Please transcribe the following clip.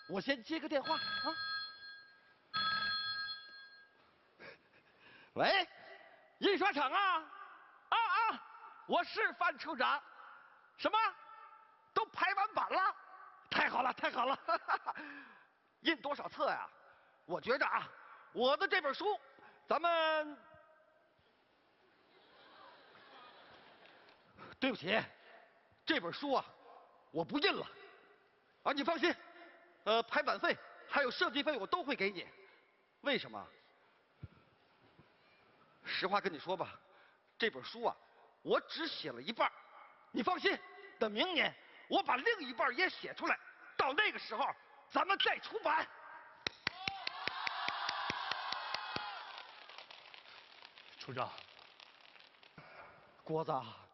我先接个电话啊。喂，印刷厂啊，我是范处长。什么？都排完版了？太好了，太好了！印多少册呀？我觉着啊，我的这本书，咱们对不起，这本书啊，我不印了。啊，你放心，排版费还有设计费我都会给你。为什么？实话跟你说吧，这本书啊，我只写了一半。你放心，等明年我把另一半也写出来，到那个时候咱们再出版。 处长， 郭子，